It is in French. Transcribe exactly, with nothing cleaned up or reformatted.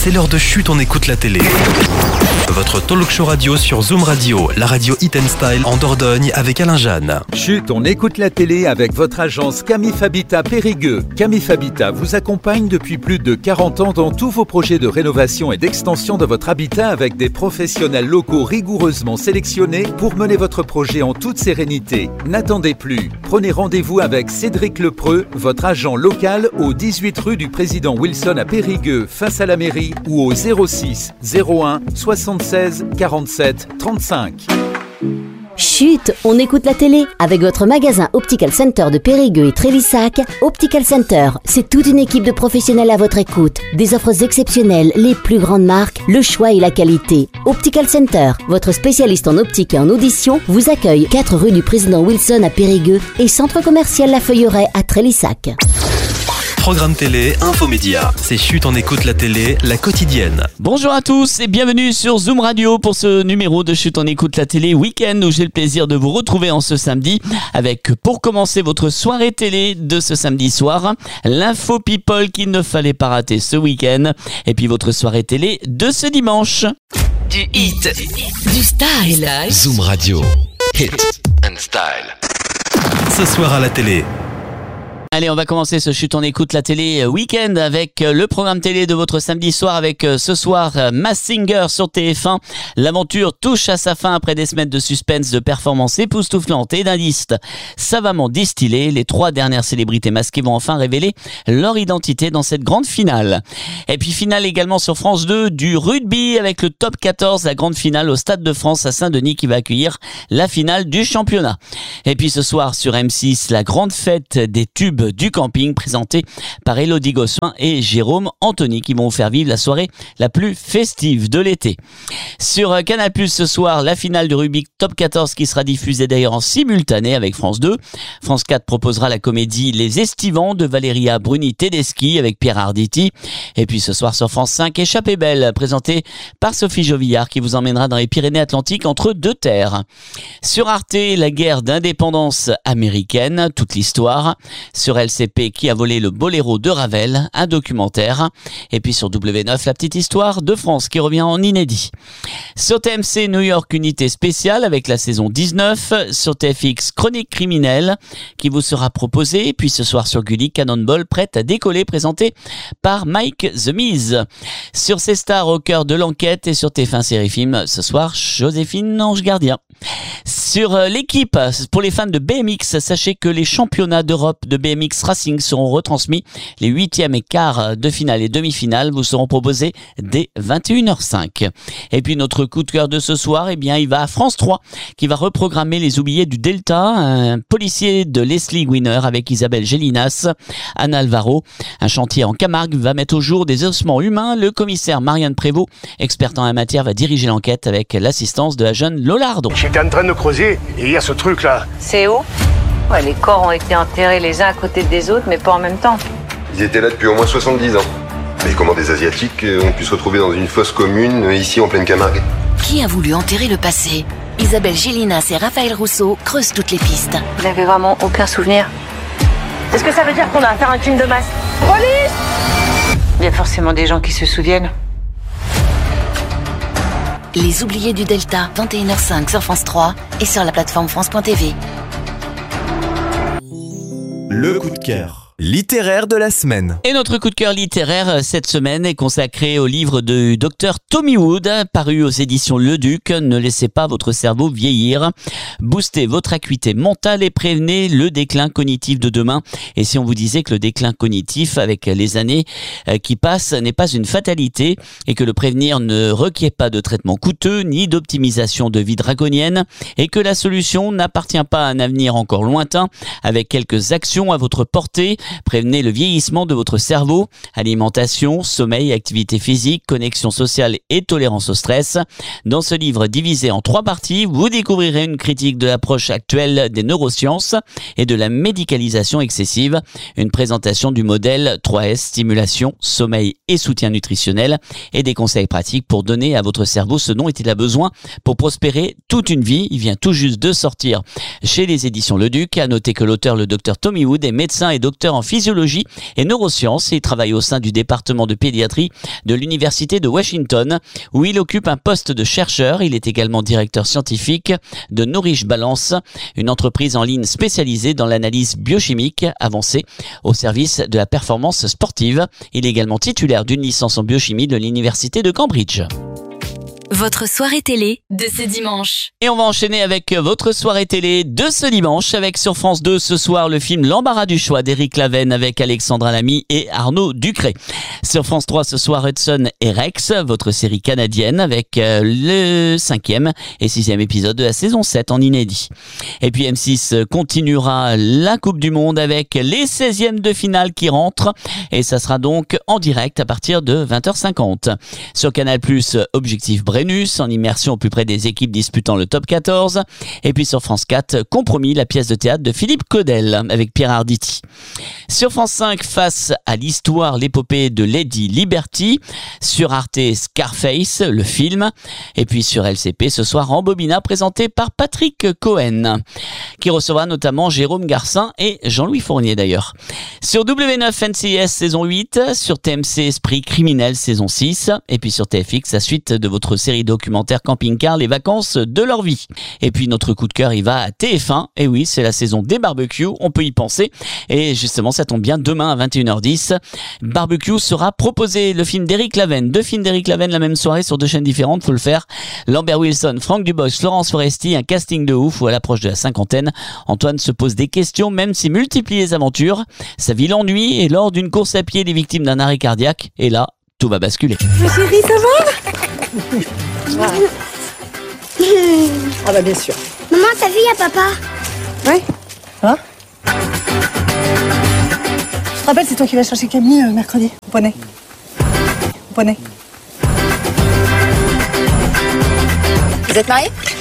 c'est l'heure de Chut, on écoute la télé. Votre talk show radio sur Zoom Radio, la radio Hit and Style en Dordogne avec Alain Jeanne. Chut, on écoute la télé avec votre agence Camif Habitat Périgueux. Camif Habitat vous accompagne depuis plus de quarante ans dans tous vos projets de rénovation et d'extension de votre habitat avec des professionnels locaux rigoureusement sélectionnés pour mener votre projet en toute sérénité. N'attendez plus. Prenez rendez-vous avec Cédric Lepreux, votre agent local au dix-huit rue du Président Wilson à Périgueux, face à la mairie, ou au zéro six zéro un soixante-seize quarante-sept trente-cinq. Chut, on écoute la télé avec votre magasin Optical Center de Périgueux et Trélissac. Optical Center, c'est toute une équipe de professionnels à votre écoute. Des offres exceptionnelles, les plus grandes marques, le choix et la qualité. Optical Center, votre spécialiste en optique et en audition, vous accueille quatre rue du Président Wilson à Périgueux et centre commercial La Feuilleraie à Trélissac. Programme télé, infomédia. C'est Chut, on écoute la télé, la quotidienne. Bonjour à tous et bienvenue sur Zoom Radio pour ce numéro de Chut, on écoute la télé week-end où j'ai le plaisir de vous retrouver en ce samedi avec, pour commencer votre soirée télé de ce samedi soir, l'info people qu'il ne fallait pas rater ce week-end et puis votre soirée télé de ce dimanche. Du hit, du style. Zoom Radio, Hit and Style. Ce soir à la télé. Allez, on va commencer ce Chut, on écoute la télé week-end avec le programme télé de votre samedi soir avec ce soir Masked Singer sur T F un. L'aventure touche à sa fin après des semaines de suspense, de performances époustouflantes et d'indices savamment distillés. Les trois dernières célébrités masquées vont enfin révéler leur identité dans cette grande finale. Et puis finale également sur France deux du rugby avec le top quatorze, la grande finale au Stade de France à Saint-Denis qui va accueillir la finale du championnat. Et puis ce soir sur M six, la grande fête des tubes du camping présenté par Élodie Gossuin et Jérôme Anthony qui vont vous faire vivre la soirée la plus festive de l'été. Sur Canal plus, ce soir, la finale du rugby top quatorze qui sera diffusée d'ailleurs en simultané avec France deux. France quatre proposera la comédie Les Estivants de Valéria Bruni-Tedeschi avec Pierre Arditi. Et puis ce soir sur France cinq, Échappée belle, présentée par Sophie Jovillard qui vous emmènera dans les Pyrénées-Atlantiques entre deux terres. Sur Arte, la guerre d'indépendance américaine, toute l'histoire. Sur L C P, Qui a volé le boléro de Ravel, un documentaire. Et puis sur W neuf, la petite histoire de France qui revient en inédit. Sur T M C, New York, unité spéciale avec la saison dix-neuf. Sur T F X, Chronique criminelle qui vous sera proposée. Et puis ce soir sur Gulli, Cannonball prête à décoller, présenté par Mike The Miz. Sur C-Star, au cœur de l'enquête. Et sur T F un Série Film, ce soir, Joséphine Ange Gardien. Sur l'équipe, pour les fans de B M X, sachez que les championnats d'Europe de B M X Racing seront retransmis. Les huitièmes et quarts de finale et demi-finale vous seront proposés dès vingt et une heures cinq. Et puis notre coup de cœur de ce soir, eh bien, il va à France trois qui va reprogrammer Les Oubliés du Delta, un policier de Leslie Winner avec Isabelle Gélinas, Anna Alvaro. Un chantier en Camargue va mettre au jour des ossements humains. Le commissaire Marianne Prévost, experte en la matière, va diriger l'enquête avec l'assistance de la jeune Lola Ardon. J'étais en train de creuser et il y a ce truc là. C'est où? Ouais, les corps ont été enterrés les uns à côté des autres, mais pas en même temps. Ils étaient là depuis au moins soixante-dix ans. Mais comment des Asiatiques ont pu se retrouver dans une fosse commune, ici en pleine Camargue? Qui a voulu enterrer le passé? Isabelle Gélinas et Raphaël Rousseau creusent toutes les pistes. Vous n'avez vraiment aucun souvenir? Est-ce que ça veut dire qu'on a affaire à un crime de masse? Police! Il y a forcément des gens qui se souviennent. Les Oubliés du Delta, vingt et une heures cinq sur France trois et sur la plateforme France point T V. Le coup de cœur littéraire de la semaine. Et notre coup de cœur littéraire cette semaine est consacré au livre du docteur Tommy Wood, paru aux éditions Le Duc. Ne laissez pas votre cerveau vieillir. Boostez votre acuité mentale et prévenez le déclin cognitif de demain. Et si on vous disait que le déclin cognitif avec les années qui passent n'est pas une fatalité et que le prévenir ne requiert pas de traitement coûteux ni d'optimisation de vie draconienne et que la solution n'appartient pas à un avenir encore lointain avec quelques actions à votre portée. Prévenez le vieillissement de votre cerveau, alimentation, sommeil, activité physique, connexion sociale et tolérance au stress. Dans ce livre divisé en trois parties, vous découvrirez une critique de l'approche actuelle des neurosciences et de la médicalisation excessive, une présentation du modèle trois S, stimulation, sommeil et soutien nutritionnel, et des conseils pratiques pour donner à votre cerveau ce dont il a besoin pour prospérer toute une vie. Il vient tout juste de sortir chez les éditions Le Duc. À noter que l'auteur, le docteur Tommy Wood, est médecin et docteur en physiologie et neurosciences et il travaille au sein du département de pédiatrie de l'Université de Washington où il occupe un poste de chercheur. Il est également directeur scientifique de Nourish Balance, une entreprise en ligne spécialisée dans l'analyse biochimique avancée au service de la performance sportive. Il est également titulaire d'une licence en biochimie de l'Université de Cambridge. Votre soirée télé de ce dimanche. Et on va enchaîner avec votre soirée télé de ce dimanche avec sur France deux ce soir le film L'embarras du choix d'Éric Laven avec Alexandra Lamy et Arnaud Ducré. Sur France trois ce soir Hudson et Rex, votre série canadienne avec le cinquième et sixième épisode de la saison sept en inédit. Et puis M six continuera la Coupe du Monde avec les seizièmes de finale qui rentrent et ça sera donc en direct à partir de vingt heures cinquante. Sur Canal plus, Objectif Brennus, en immersion au plus près des équipes disputant le top quatorze. Et puis sur France quatre, Compromis, la pièce de théâtre de Philippe Caudel avec Pierre Arditi. Sur France cinq, face à l'histoire, l'épopée de Lady Liberty. Sur Arte, Scarface, le film. Et puis sur L C P, ce soir, Rambobina, présenté par Patrick Cohen, qui recevra notamment Jérôme Garcin et Jean-Louis Fournier d'ailleurs. Sur W neuf, N C I S, saison huit. Sur T M C, Esprit criminel, saison six. Et puis sur T F X, la suite de votre série documentaire camping-car, les vacances de leur vie. Et puis notre coup de cœur, il va à T F un. Et oui, c'est la saison des barbecues, on peut y penser. Et justement, ça tombe bien, demain à vingt et une heures dix, Barbecue sera proposé. Le film d'Éric Laven, deux films d'Éric Laven la même soirée sur deux chaînes différentes, faut le faire. Lambert Wilson, Franck Dubosc, Florence Foresti, un casting de ouf où à l'approche de la cinquantaine, Antoine se pose des questions, même s'il multiplie les aventures. Sa vie l'ennuie et lors d'une course à pied, il est victime d'un arrêt cardiaque. Et là, tout va basculer. Ma chérie, ça va? Ah bah bien sûr. Maman, t'as vu, y'a papa? Ouais. Hein? Je te rappelle, c'est toi qui vas chercher Camille euh, mercredi, au poney. Au poney. Vous êtes mariés?